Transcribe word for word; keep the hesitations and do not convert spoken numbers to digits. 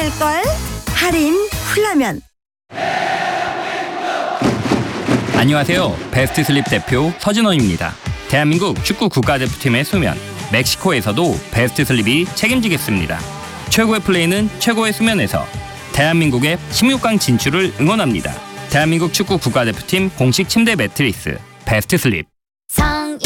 할걸? 할인 훌라면. 안녕하세요. 베스트 슬립 대표 서진원입니다. 대한민국 축구 국가대표팀의 수면, 멕시코에서도 베스트 슬립이 책임지겠습니다. 최고의 플레이는 최고의 수면에서. 대한민국의 십육 강 진출을 응원합니다. 대한민국 축구 국가대표팀 공식 침대 매트리스 베스트 슬립. 성인